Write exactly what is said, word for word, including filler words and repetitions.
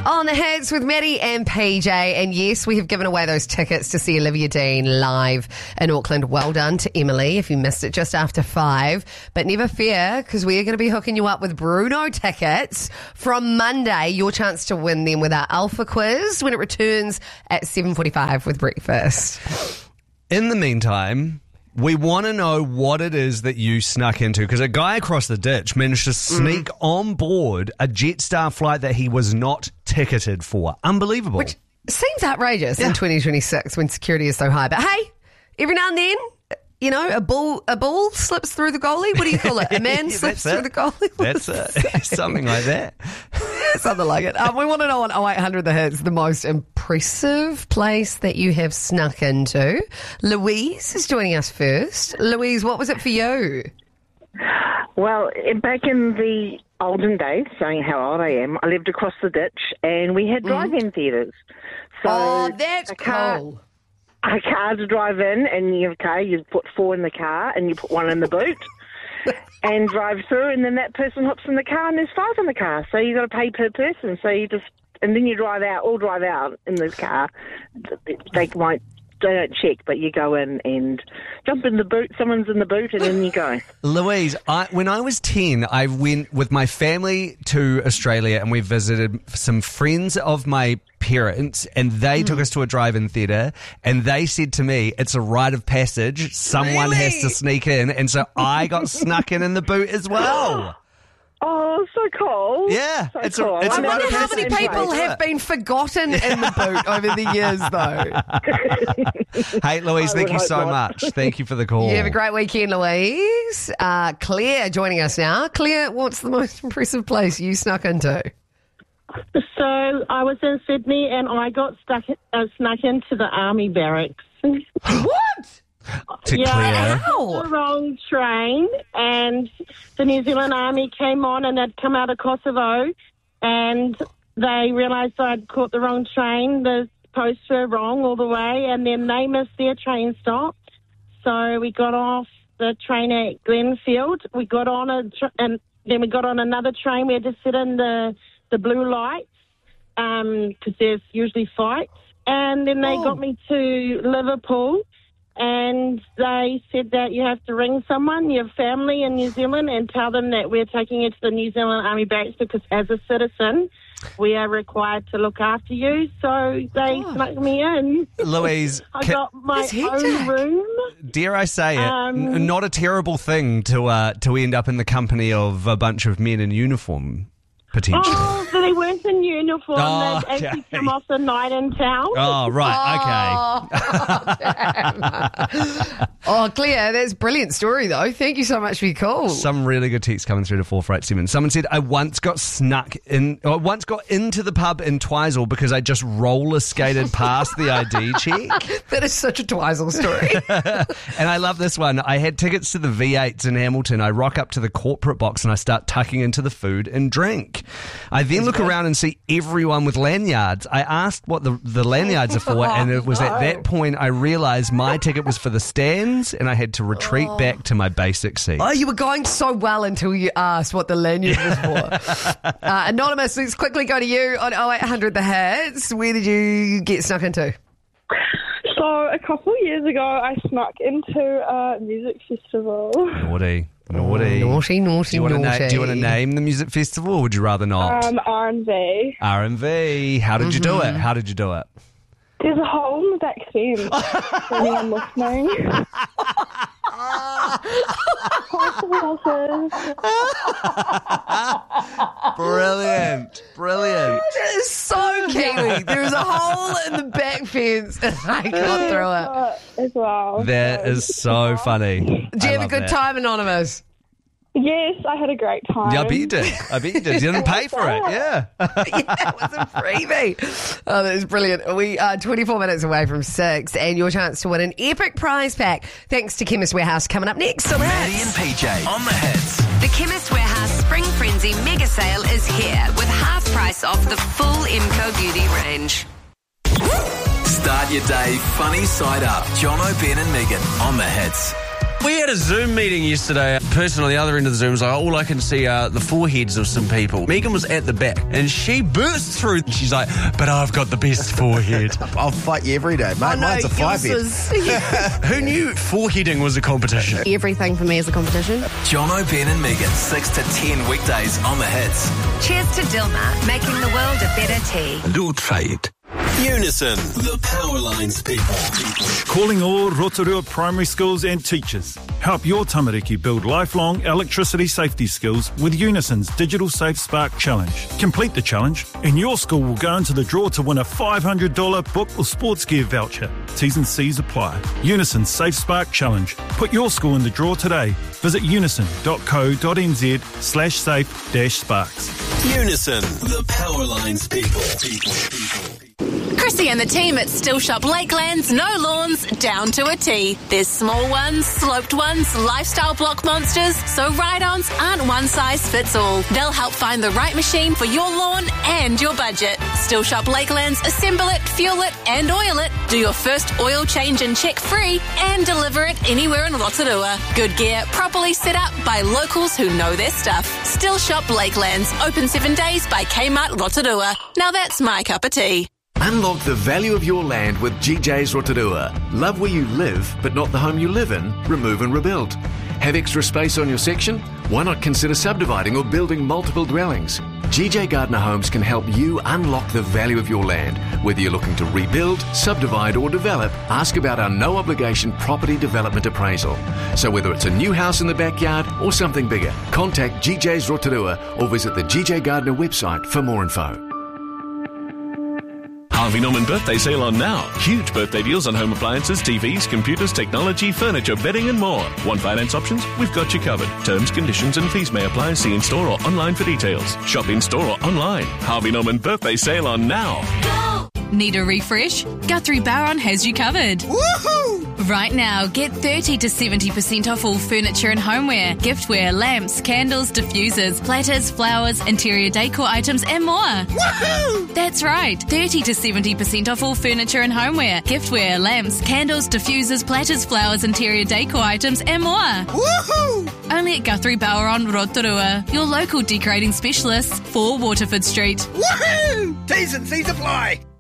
On the Hits with Maddie and P J. And yes, we have given away those tickets to see Olivia Dean live in Auckland. Well done to Emily if you missed it just after five. But never fear, because we are going to be hooking you up with Bruno tickets from Monday. Your chance to win them with our Alpha quiz when it returns at seven forty-five with breakfast. In the meantime, we want to know what it is that you snuck into, because a guy across the ditch managed to sneak mm. on board a Jetstar flight that he was not ticketed for. Unbelievable. Which seems outrageous yeah. in twenty twenty-six when security is so high. But hey, every now and then, you know, a ball a ball slips through the goalie. What do you call it? A man slips through the goalie? That's it. Something like that. Something like it. Um, we want to know on oh eight hundred The Hits the most impressive place that you have snuck into. Louise is joining us first. Louise, what was it for you? Well, back in the olden days, showing how old I am, I lived across the ditch and we had drive-in mm. theatres. So oh, that's car, cool. A car to drive in, and you have a car, you put four in the car and you put one in the boot. And drive through, and then that person hops in the car, and there's five in the car. So you got to pay per person. So you just, and then you drive out, all drive out in this car. They might, they don't check, but you go in and jump in the boot. Someone's in the boot, and then you go. Louise, I, when I was ten, I went with my family to Australia, and we visited some friends of my parents, and they mm. took us to a drive-in theatre, and they said to me, it's a rite of passage, someone really? has to sneak in, and so I got snuck in in the boot as well. Oh, so cool. Yeah. So it's cool. A, it's I a wonder how passage. many people have been forgotten in the boot over the years, though. Hey, Louise, thank you so not. much. Thank you for the call. You have a great weekend, Louise. Uh, Claire joining us now. Claire, what's the most impressive place you snuck into? So I was in Sydney and I got stuck, uh, snuck into the army barracks. What? To yeah, Claire. I took the wrong train, and the New Zealand Army came on, and they'd come out of Kosovo, and they realised I'd caught the wrong train. The posts were wrong all the way, and then they missed their train stop. So we got off the train at Glenfield. We got on a, tr- and then we got on another train. We had to sit in the the blue lights because um, there's usually fights. And then they oh. got me to Liverpool, and they said that you have to ring someone, your family in New Zealand, and tell them that we're taking you to the New Zealand Army barracks because as a citizen, we are required to look after you. So they oh. snuck me in. Louise, I can, got my own room. Dare I say it, um, n- not a terrible thing to uh, to end up in the company of a bunch of men in uniform. Potentially. Oh, but they weren't in uniform. Oh, They'd okay. actually come off the night in town. Oh, right, okay. Oh, damn. Oh, Claire, that's a brilliant story, though. Thank you so much for your call. Some really good texts coming through to four four eight seven. Someone said, I once got snuck in, or once got into the pub in Twizel because I just roller skated past the I D check. That is such a Twizel story. And I love this one. I had tickets to the V eights in Hamilton. I rock up to the corporate box and I start tucking into the food and drink. I then look around and see everyone with lanyards. I asked what the, the lanyards are for, and it was at that point I realised my ticket was for the stands, and I had to retreat oh. back to my basic seat. Oh, you were going so well until you asked what the lanyard was for. uh, Anonymous, let's quickly go to you on oh eight hundred The Hits. Where did you get snuck into? So a couple of years ago, I snuck into a music festival. Naughty. Naughty. Naughty, naughty, do you want to naughty. na- Do you want to name the music festival, or would you rather not? Um, R and V. R and V. How did mm-hmm. you do it? How did you do it? There's a hole in the back fence for anyone listening. Brilliant. Brilliant. That is so Kiwi. There's a hole in the back fence and I got through it. As well. That so. is so funny. Did you I have a love good that. time, Anonymous? Yes, I had a great time. Yeah, I bet you did. I bet you did. You didn't pay for it. Yeah. Yeah, it was a freebie. Oh, that is brilliant. We are twenty-four minutes away from six, and your chance to win an epic prize pack thanks to Chemist Warehouse coming up next on the Maddie Hits. and P J on the Hits. The Chemist Warehouse Spring Frenzy mega sale is here with half price off the full Imco Beauty range. Start your day funny side up. John O'Brien and Megan on the Hits. We had a Zoom meeting yesterday. The person on the other end of the Zoom was like, all I can see are the foreheads of some people. Megan was at the back and she burst through. She's like, but I've got the best forehead. I'll fight you every day, mate. Oh, no, Mine's a five head. was- Who knew foreheading was a competition? Everything for me is a competition. Jono, Ben and Megan, six to ten weekdays on the hits. Cheers to Dilmah, making the world a better tea. Do try it. Unison, the Powerlines people. Calling all Rotorua primary schools and teachers. Help your tamariki build lifelong electricity safety skills with Unison's Digital Safe Spark Challenge. Complete the challenge and your school will go into the draw to win a five hundred dollars book or sports gear voucher. T's and C's apply. Unison's Safe Spark Challenge. Put your school in the draw today. Visit unison.co.nz slash safe dash sparks. Unison, the Powerlines people. people, people. Chrissy and the team at Still Shop Lakeland's no lawns down to a T. There's small ones, sloped ones, lifestyle block monsters, so ride-ons aren't one size fits all. They'll help find the right machine for your lawn and your budget. Still Shop Lakeland's assemble it, fuel it and oil it, do your first oil change and check free and deliver it anywhere in Rotorua. Good gear, properly set up by locals who know their stuff. Still Shop Lakeland's, open seven days by Kmart Rotorua. Now that's my cup of tea. Unlock the value of your land with G J's Rotorua. Love where you live, but not the home you live in? Remove and rebuild. Have extra space on your section? Why not consider subdividing or building multiple dwellings? G J Gardner Homes can help you unlock the value of your land. Whether you're looking to rebuild, subdivide or develop, ask about our no-obligation property development appraisal. So whether it's a new house in the backyard or something bigger, contact G J's Rotorua or visit the G J Gardner website for more info. Harvey Norman birthday sale on now. Huge birthday deals on home appliances, T Vs, computers, technology, furniture, bedding and more. Want finance options? We've got you covered. Terms, conditions and fees may apply. See in store or online for details. Shop in store or online. Harvey Norman birthday sale on now. Need a refresh? Guthrie Bowron has you covered. Woohoo! Right now, get thirty to seventy percent off all furniture and homeware, giftware, lamps, candles, diffusers, platters, flowers, interior decor items and more. Woohoo! That's right, thirty to seventy percent off all furniture and homeware, giftware, lamps, candles, diffusers, platters, flowers, interior decor items and more. Woohoo! Only at Guthrie Bowron, Rotorua, your local decorating specialists for Waterford Street. Woohoo! T's and C's apply.